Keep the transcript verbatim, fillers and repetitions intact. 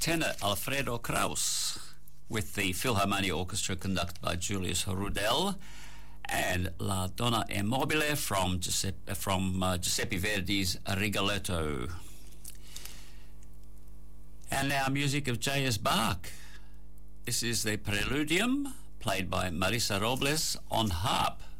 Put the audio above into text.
tenor Alfredo Kraus, with the Philharmonia Orchestra conducted by Julius Rudel, and La Donna è Mobile from Giuseppe, from uh, Giuseppe Verdi's Rigoletto. And now music of J S Bach. This is the Preludium, played by Marisa Robles on harp.